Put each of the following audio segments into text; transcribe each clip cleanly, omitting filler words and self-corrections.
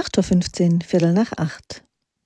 8:15 Uhr, Viertel nach 8.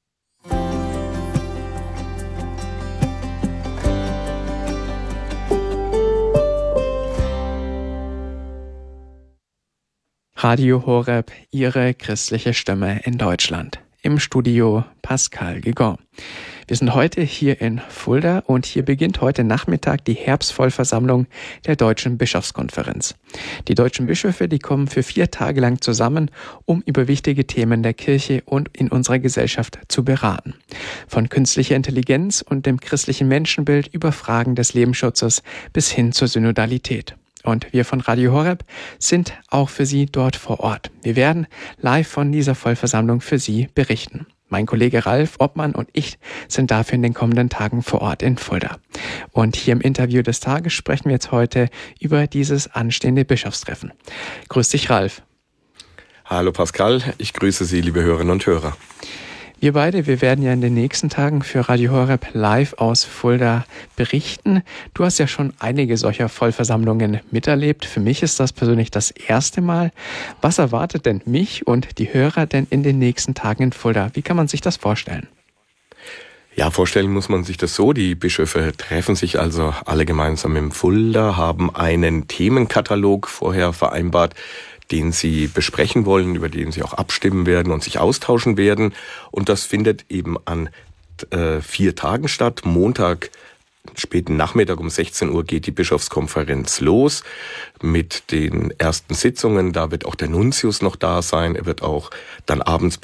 Radio Horeb, Ihre christliche Stimme in Deutschland. Im Studio Pascal Gigon. Wir sind heute hier in Fulda und hier beginnt heute Nachmittag die Herbstvollversammlung der Deutschen Bischofskonferenz. Die deutschen Bischöfe, die kommen für 4 Tage lang zusammen, um über wichtige Themen der Kirche und in unserer Gesellschaft zu beraten. Von künstlicher Intelligenz und dem christlichen Menschenbild über Fragen des Lebensschutzes bis hin zur Synodalität. Und wir von Radio Horeb sind auch für Sie dort vor Ort. Wir werden live von dieser Vollversammlung für Sie berichten. Mein Kollege Ralf Obmann und ich sind dafür in den kommenden Tagen vor Ort in Fulda. Und hier im Interview des Tages sprechen wir jetzt heute über dieses anstehende Bischofstreffen. Grüß dich, Ralf. Hallo Pascal, ich grüße Sie, liebe Hörerinnen und Hörer. Wir beide, wir werden ja in den nächsten Tagen für Radio Horeb live aus Fulda berichten. Du hast ja schon einige solcher Vollversammlungen miterlebt. Für mich ist das persönlich das erste Mal. Was erwartet denn mich und die Hörer denn in den nächsten Tagen in Fulda? Wie kann man sich das vorstellen? Ja, vorstellen muss man sich das so. Die Bischöfe treffen sich also alle gemeinsam in Fulda, haben einen Themenkatalog vorher vereinbart, den sie besprechen wollen, über den sie auch abstimmen werden und sich austauschen werden. Und das findet eben an 4 Tagen statt. Montag, späten Nachmittag um 16 Uhr geht die Bischofskonferenz los mit den ersten Sitzungen. Da wird auch der Nuntius noch da sein. Er wird auch dann abends